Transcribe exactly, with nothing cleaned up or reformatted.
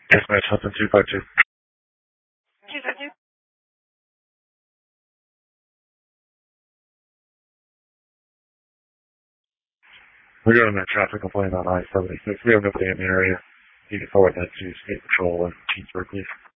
Dispatch something two five two. two five two. We're doing that traffic complaint on I seventy-six. We have nobody in the area. You can forward that to State Patrol and Keithsburg, please.